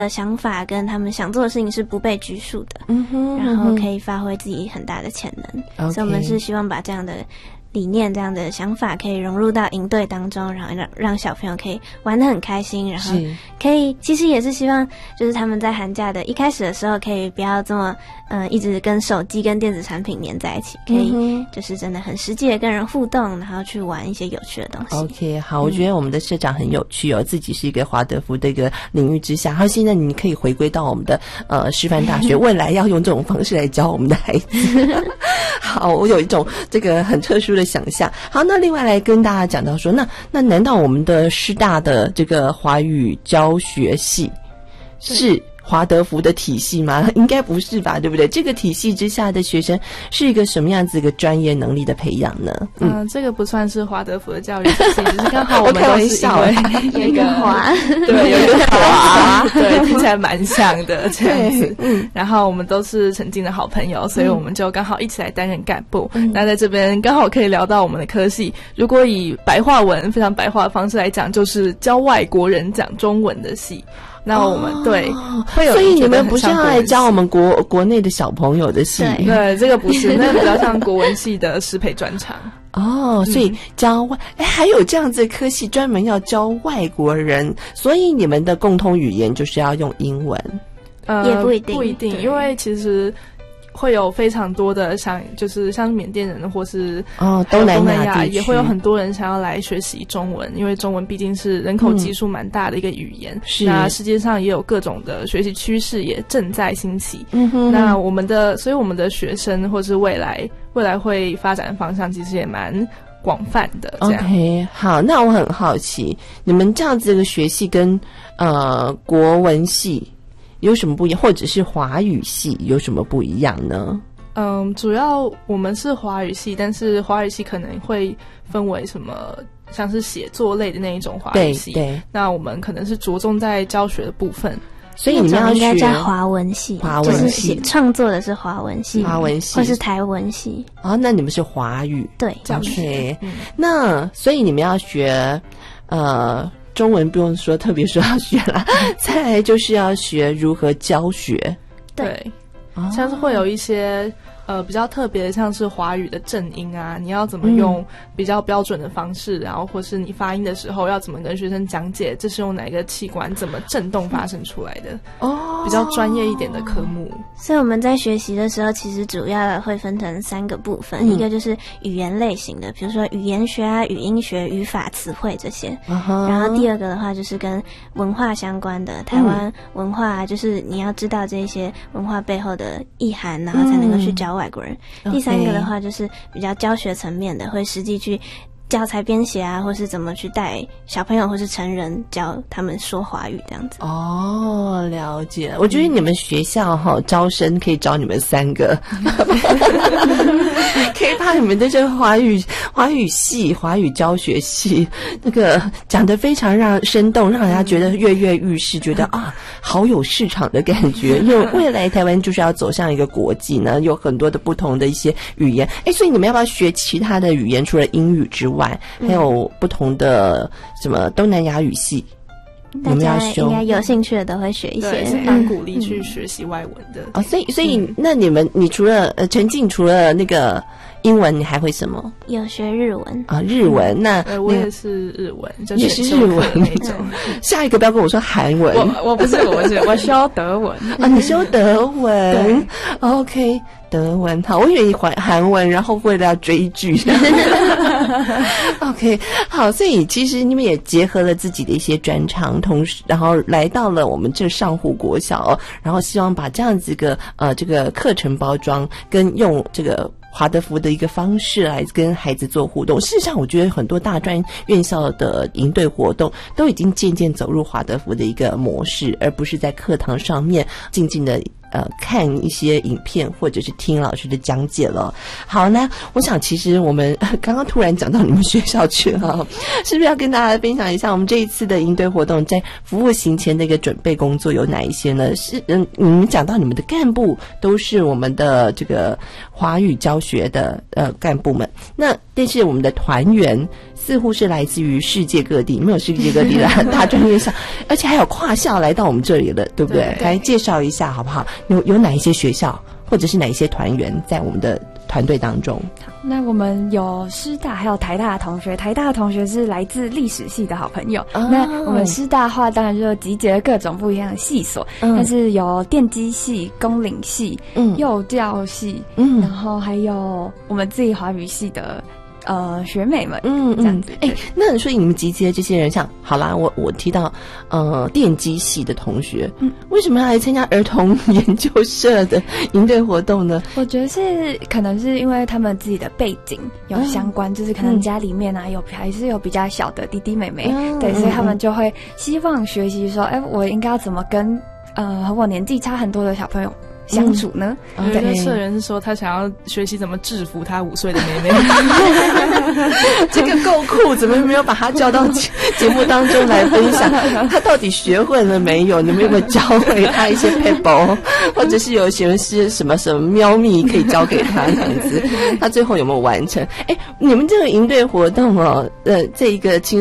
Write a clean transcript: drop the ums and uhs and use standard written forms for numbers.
想法跟他们想做的事情是不被拘束的，然后可以发挥自己很大的潜能，所以我们是希望把这样的理念这样的想法可以融入到营队当中，然后让小朋友可以玩得很开心，然后可以其实也是希望就是他们在寒假的一开始的时候可以不要这么一直跟手机跟电子产品黏在一起，可以就是真的很实际的跟人互动，然后去玩一些有趣的东西。 OK， 好，我觉得我们的社长很有趣哦，自己是一个华德福的一个领域之下，然后现在你可以回归到我们的师范大学，未来要用这种方式来教我们的孩子好，我有一种这个很特殊的想象。好，那另外来跟大家讲到说，那难道我们的师大的这个华语教学系是华德福的体系吗？应该不是吧，对不对？这个体系之下的学生是一个什么样子一个专业能力的培养呢？ 这个不算是华德福的教育体系，只是刚好我们都是因为有一个华， 对，有一个华，对，听起来蛮像的这样子。然后我们都是曾经的好朋友，所以我们就刚好一起来担任干部。那在这边刚好可以聊到我们的科系，如果以白话文非常白话的方式来讲，就是教外国人讲中文的系。那我们对会有， 所以你们不是要来教我们国内的小朋友的系？ 对，这个不是，那比较像国文系的师培专长。 所以教还有这样子的科系专门要教外国人，所以你们的共同语言就是要用英文？ 也不一定， 因为其实会有非常多的像缅甸人或是东南亚也会有很多人想要来学习中文，因为中文毕竟是人口基数蛮大的一个语言，那世界上也有各种的学习趋势也正在兴起。那所以我们的学生或是未来会发展的方向其实也蛮广泛的这样。 OK， 好，那我很好奇，你们这样子的学系跟国文系有什么不一样，或者是华语系有什么不一样呢？ 主要我们是华语系，但是华语系可能会分为什么像是写作类的那一种华语系，对，那我们可能是着重在教学的部分， 所以你们要学应该叫华文系，就是写创作的是华文系，或是台文系。 那你们是华语， 对， 教学。 那所以你们要学中文不用说特别说要学啦，再来就是要学如何教学。 对，像是会有一些比较特别的，像是华语的正音啊，你要怎么用比较标准的方式，然后或是你发音的时候要怎么跟学生讲解这是用哪个器官怎么震动发生出来的，比较专业一点的科目。 所以我们在学习的时候其实主要会分成3个部分，一个就是语言类型的，比如说语言学啊、语音学、语法、词汇这些，然后第二个的话就是跟文化相关的，台湾文化就是你要知道这些文化背后的意涵，然后才能够去教外国人。第3个的话就是比较教学层面的，会实际去教材编写啊，或是怎么去带小朋友或是成人教他们说华语这样子。 了解。我觉得你们学校招生可以招你们3个可以把你们的这个华语系、华语教学系那个讲得非常生动，让人家觉得跃跃欲试，觉得好有市场的感觉。因为未来台湾就是要走向一个国际呢，有很多的不同的一些语言。所以你们要不要学其他的语言？除了英语之外，还有不同的什么东南亚语系？ 大家应该有兴趣的都会学一些， 是蛮鼓励去学习外文的。 所以那你除了陈静除了那个英文，你还会什么？ 有学日文日文。那我也是日文， 也是日文那种。下一个不要跟我说韩文， 我不是，我修德文你修德文 ？OK， 德文好，我以为你韩文，然后为了要追剧。OK， 好，所以其实你们也结合了自己的一些专长，同时然后来到了我们这上湖国小然后希望把这样子一个这个课程包装跟用这个华德福的一个方式来跟孩子做互动。事实上我觉得很多大专院校的营队活动都已经渐渐走入华德福的一个模式，而不是在课堂上面静静的看一些影片或者是听老师的讲解了。好，那我想其实我们刚刚突然讲到你们学校去了，是不是要跟大家分享一下我们这一次的营队活动在服务行前的一个准备工作有哪一些呢？是你们讲到你们的干部都是我们的这个华语教学的干部们，那但是我们的团员似乎是来自于世界各地，没有世界各地的大专院校，而且还有跨校来到我们这里了，对不对？来介绍一下好不好？有哪一些学校或者是哪一些团员在我们的团队当中？ 那我们有师大还有台大的同学，台大的同学是来自历史系的好朋友。那我们师大的话，当然就集结了各种不一样的系所，但是有电机系、工领系、幼教系，然后还有我们自己华语系的学妹们，这样子。 那所以你们集结这些人，像好啦，我提到电机系的同学，为什么要来参加儿童研究社的营队活动呢？ 我觉得可能是因为他们自己的背景有相关，就是可能家里面啊还是有比较小的弟弟妹妹，对，所以他们就会希望学习说，我应该要怎么跟和我年纪差很多的小朋友相处呢？ 有一个社员是说他想要学习怎么制服他5岁的妹妹。 这个够酷，怎么没有把他叫到节目当中来分享？他到底学会了没有？你们有没有教会他一些 pebble， 或者是有些是什么喵蜜可以教给他这样子？他最后有没有完成？你们这个营队活动这一个